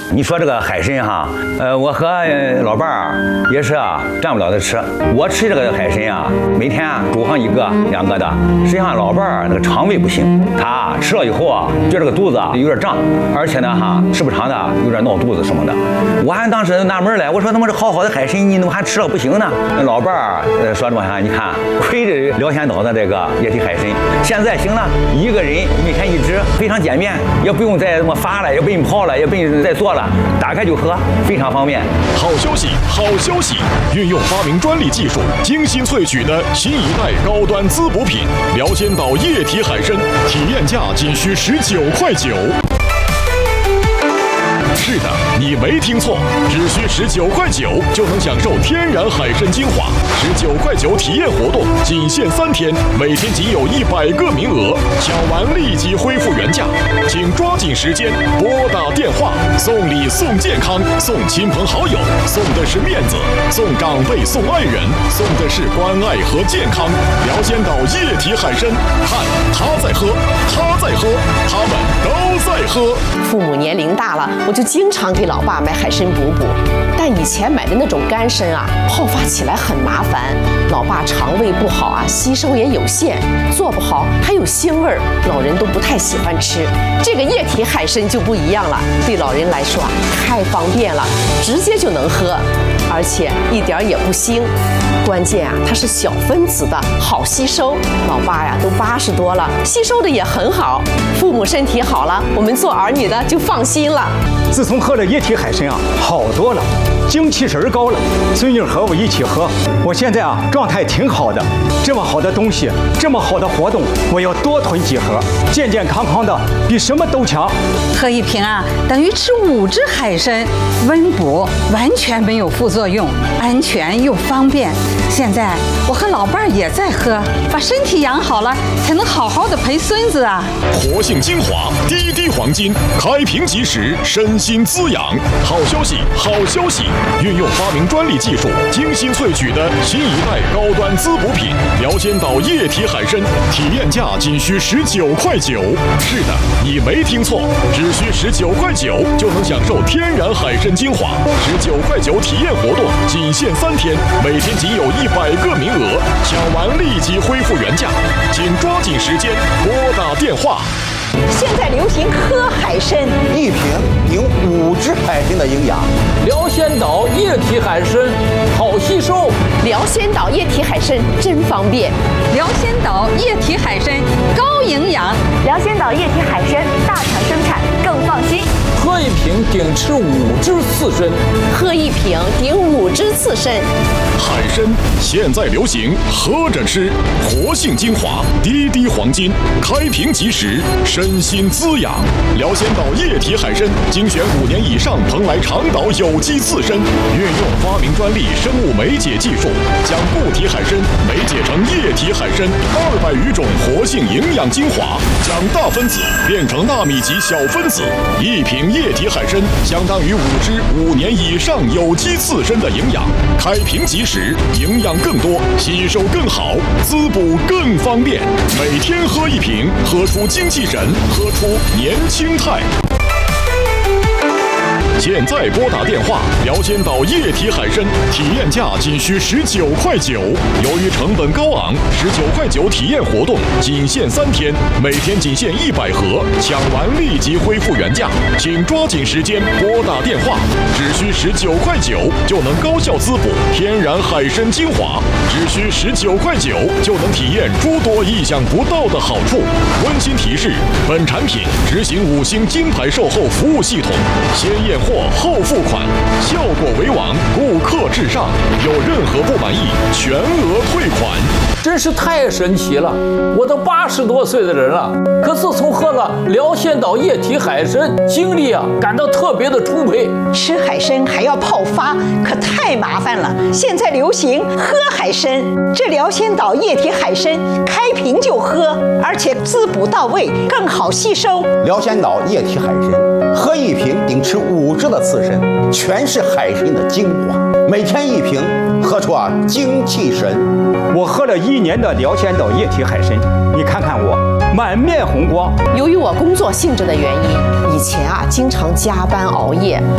你说这个海参哈，我和老伴儿也是占不了的吃。我吃这个海参啊，每天煮上1个2个的。实际上老伴儿那个肠胃不行，他吃了以后啊，觉得这个肚子有点胀，而且呢吃不长的有点闹肚子什么的。我还当时纳闷来，我说他妈这好好的海参，你怎么还吃了不行呢？老伴儿说什么你看亏着辽仙岛的这个液体海参，现在行了，1个人每天1只，非常简便，也不用再这么发了，也不用泡了，也不用再做了，打开就喝，非常方便。 好消息，好消息！运用发明专利技术，精心萃取的新一代高端滋补品辽仙岛液体海参，体验价仅需19.9块。是的，你没听错，只需19.9块就能享受天然海参精华。19.9块体验活动仅限3天，每天仅有100个名额，抢完立即恢复原价，请抓紧时间拨打电话，送礼送健康，送亲朋好友，送的是面子，送长辈送爱人，送的是关爱和健康。辽仙岛液体海参，看他在喝，他在喝，他们都在喝。 父母年龄大了，我就经常给老爸买海参补补，但以前买的那种干参啊，泡发起来很麻烦，老爸肠胃不好啊，吸收也有限，做不好还有腥味儿，老人都不太喜欢吃。这个液体海参就不一样了，对老人来说啊，太方便了，直接就能喝，而且一点也不腥。关键啊，它是小分子的，好吸收。老爸呀，都80多了，吸收的也很好。父母身体好了，我们做儿女的就放心了。 自从喝了液体海参啊，好多了，精气神高了。孙女和我一起喝，我现在啊状态挺好的。这么好的东西，这么好的活动，我要多囤几盒，健健康康的，比什么都强。 喝1瓶啊，等于吃5只海参，温补，完全没有副作用，安全又方便。现在我和老伴儿也在喝，把身体养好了，才能好好的陪孙子啊。 活性精华，滴滴黄金，开瓶即食，身心滋养。好消息，好消息！运用发明专利技术，精心萃取的新一代高端滋补品辽仙岛液体海参，体验价仅需19.9块。是的，你没听错，只需19.9块就能享受天然海参精华。19.9块体验活动仅限3天，每天仅有100个名额，抢完立即恢复原价，请抓紧时间拨打电话。 现在流行喝海参 ，1瓶顶5只海参的营养。 辽仙岛液体海参好吸收， 辽仙岛液体海参真方便， 辽仙岛液体海参高营养， 辽仙岛液体海参大厂生产更放心。 喝1瓶顶吃5只刺参， 喝1瓶顶5只刺参。 海参现在流行喝着吃，活性精华，滴滴黄金，开瓶即食，身心滋养。辽仙岛液体海参精选5年以上蓬莱长岛有机刺参，运用发明专利生物酶解技术，将固体海参酶解成液体海参200余种活性营养精华，将大分子变成纳米级小分子。1瓶液体海参相当于5只5年以上有机刺参的营养，开瓶即食，营养更多，吸收更好，滋补更方便。每天喝1瓶，喝出精气神，喝出年轻态。现在拨打电话，辽仙岛液体海参体验价仅需19.9块。由于成本高昂，19.9块体验活动仅限3天，每天仅限100盒，抢完立即恢复原价，请抓紧时间拨打电话，只需19.9块就能高效滋补天然海参精华，只需19.9块就能体验诸多意想不到的好处。温馨提示：本产品执行5星金牌售后服务系统，先验货后付款，效果为王，顾客至上，有任何不满意全额退款。 真是太神奇了！我都80多岁的人了，可自从喝了辽仙岛液体海参，精力感到特别的充沛。 吃海参还要泡发，可太麻烦了。现在流行喝海参，这辽仙岛液体海参开瓶就喝，而且滋补到位，更好吸收。 辽仙岛液体海参，喝1瓶顶吃5只的刺参，全是海参的精华，每天1瓶，喝出精气神。 我喝了1年的辽仙岛液体海参，你看看我满面红光。 由于我工作性质的原因，以前经常加班熬夜。